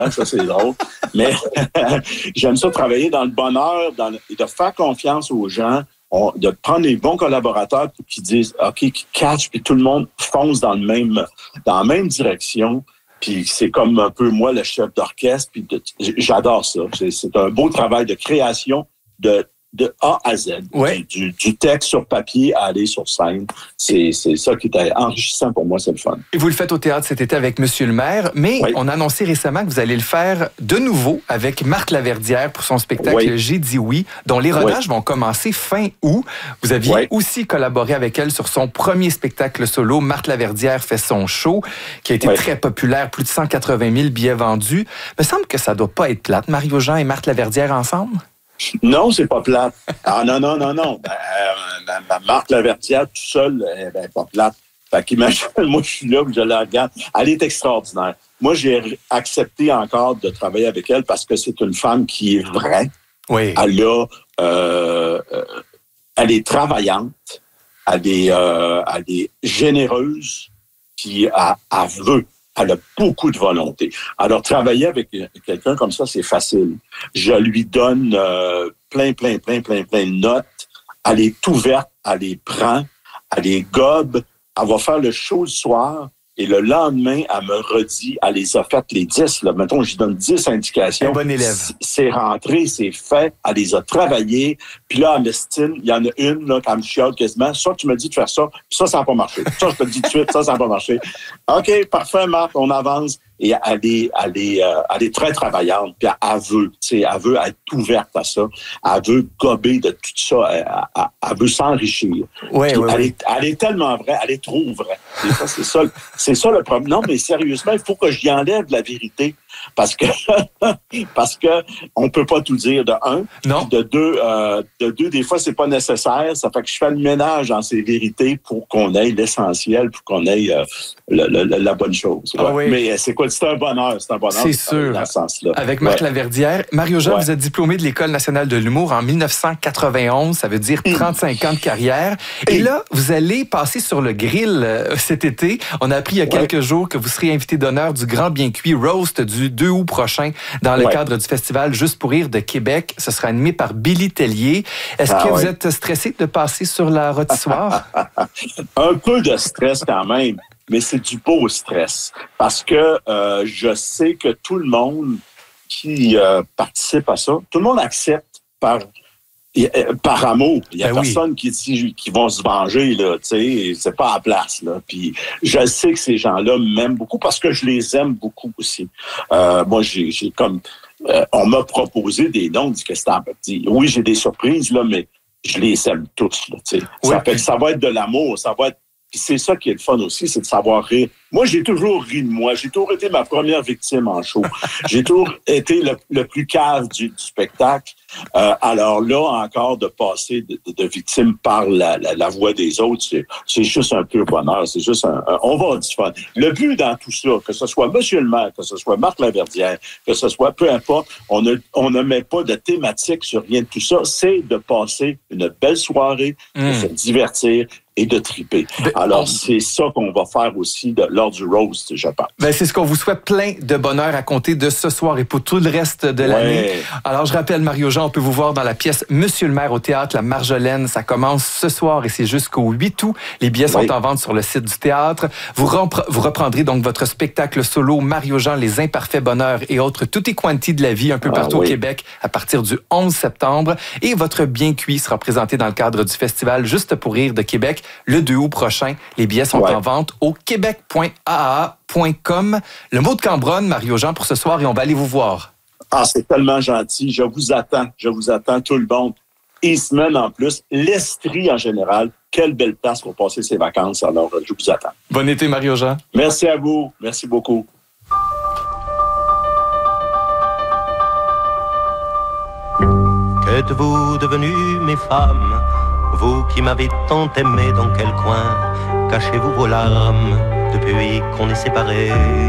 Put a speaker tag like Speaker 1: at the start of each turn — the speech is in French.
Speaker 1: Ça, c'est drôle. Mais j'aime ça travailler dans le bonheur, de faire confiance aux gens, de prendre les bons collaborateurs qui disent, OK, qui catchent, puis tout le monde fonce dans la même direction. Puis c'est comme un peu moi, le chef d'orchestre. Puis j'adore ça. C'est un beau travail de création de A à Z.
Speaker 2: Oui.
Speaker 1: Du texte sur papier à aller sur scène. C'est ça qui est enrichissant pour moi, c'est le fun.
Speaker 2: Et vous le faites au théâtre cet été avec Monsieur le maire, mais
Speaker 1: oui.
Speaker 2: On a annoncé récemment que vous allez le faire de nouveau avec Marthe Laverdière pour son spectacle
Speaker 1: oui.
Speaker 2: J'ai dit oui, dont les rodages vont commencer fin août. Vous aviez aussi collaboré avec elle sur son premier spectacle solo, Marthe Laverdière fait son show, qui a été très populaire, plus de 180 000 billets vendus. Il me semble que ça doit pas être plate, Mario-Jean et Marthe Laverdière ensemble?
Speaker 1: Non, c'est pas plate. Ah non. Marthe Laverdière, tout seul, pas plate. Fait qu'imagine, moi, je suis là, je la regarde. Elle est extraordinaire. Moi, j'ai accepté encore de travailler avec elle parce que c'est une femme qui est vraie.
Speaker 2: Oui.
Speaker 1: Elle est travaillante. Elle est généreuse. Puis elle veut. Elle a beaucoup de volonté. Alors, travailler avec quelqu'un comme ça, c'est facile. Je lui donne plein de notes. Elle est ouverte, elle les prend, elle les gobe. Elle va faire le show le soir et le lendemain, elle me redit, elle les a faites les 10. Là. Mettons, je lui donne 10 indications.
Speaker 2: Un bon élève.
Speaker 1: C'est rentré, c'est fait. Elle les a travaillées. Puis là, en estime, il y en a une, là, quand elle me chiale quasiment. Ça, tu me dis de faire ça, puis ça n'a pas marché. Ça, je te le dis tout de suite, ça n'a pas marché. OK, parfait, Marc, on avance. Et elle est très travaillante, puis elle veut être ouverte à ça. Elle veut gober de tout ça. Elle veut s'enrichir. Elle est tellement vraie, elle est trop vraie. C'est ça le problème. Non, mais sérieusement, il faut que j'y enlève la vérité. Parce que on peut pas tout dire de un.
Speaker 2: Non.
Speaker 1: De deux, des fois, c'est pas nécessaire. Ça fait que je fais le ménage dans ces vérités pour qu'on ait l'essentiel, pour qu'on ait la bonne chose. Ouais.
Speaker 2: Ah oui.
Speaker 1: Mais c'est un bonheur.
Speaker 2: C'est sûr.
Speaker 1: Dans ce sens-là.
Speaker 2: Avec Marthe Laverdière. Mario-Jean, vous êtes diplômé de l'École nationale de l'humour en 1991. Ça veut dire 35 ans de carrière. Et là, vous allez passer sur le grill cet été. On a appris il y a quelques jours que vous seriez invité d'honneur du Grand Bien Cuit Roast du 2 août prochain dans le cadre du festival Juste pour rire de Québec. Ce sera animé par Billy Tellier. Est-ce que vous êtes stressé de passer sur la rôtissoire?
Speaker 1: Un peu de stress quand même, mais c'est du beau stress. Parce que je sais que tout le monde qui participe à ça, tout le monde accepte par amour. Il y a personne qui vont se venger, là, tu sais, c'est pas à la place, là. Puis je sais que ces gens-là m'aiment beaucoup parce que je les aime beaucoup aussi. Moi, j'ai comme on m'a proposé des noms, oui, j'ai des surprises, là, mais je les aime tous, là, tu sais. Ça va être de l'amour, ça va être. Puis c'est ça qui est le fun aussi, c'est de savoir rire. Moi, j'ai toujours ri de moi. J'ai toujours été ma première victime en show. J'ai toujours été le plus cave du spectacle. Alors là, encore, de passer de victime par la voix des autres, c'est juste un pur bonheur. C'est juste on va avoir du fun. Le but dans tout ça, que ce soit Monsieur le maire, que ce soit Marthe Laverdière, que ce soit peu importe, on ne met pas de thématique sur rien de tout ça. C'est de passer une belle soirée, de se divertir et de triper. Alors, c'est ça qu'on va faire aussi lors du roast, je pense.
Speaker 2: C'est ce qu'on vous souhaite, plein de bonheur à compter de ce soir et pour tout le reste de l'année. Alors, je rappelle, Mario-Jean, on peut vous voir dans la pièce Monsieur le maire au théâtre La Marjolaine. Ça commence ce soir et c'est jusqu'au 8 août. Les billets sont en vente sur le site du théâtre. Vous reprendrez donc votre spectacle solo Mario-Jean, Les Imparfaits Bonheurs et autres tutti quanti de la vie un peu partout au Québec à partir du 11 septembre. Et votre Bien Cuit sera présenté dans le cadre du festival Juste pour rire de Québec le 2 août prochain. Les billets sont en vente au québec.aa.com. Le mot de Cambronne, Mario-Jean, pour ce soir, et on va aller vous voir.
Speaker 1: Ah, c'est tellement gentil. Je vous attends tout le monde. Et semaine en plus, l'Estrie en général. Quelle belle place pour passer ses vacances. Alors, je vous attends.
Speaker 2: Bon été, Mario-Jean.
Speaker 1: Merci à vous. Merci beaucoup.
Speaker 3: Qu'êtes-vous devenues, mes femmes? Vous qui m'avez tant aimé, dans quel coin cachez-vous vos larmes depuis qu'on est séparés?